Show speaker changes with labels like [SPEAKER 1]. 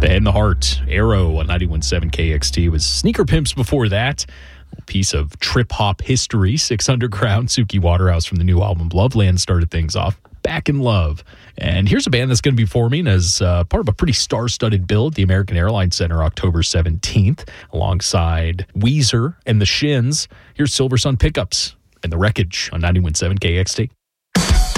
[SPEAKER 1] The Head and the Heart, Arrow on 91.7 KXT was Sneaker Pimps before that. A piece of trip-hop history, 6 Underground, Suki Waterhouse from the new album Loveland started things off. Back in Love. And here's a band that's going to be forming as part of a pretty star-studded bill at the American Airlines Center October 17th, alongside Weezer and the Shins. Here's Silver Sun Pickups and The Wreckage on 91.7 KXT.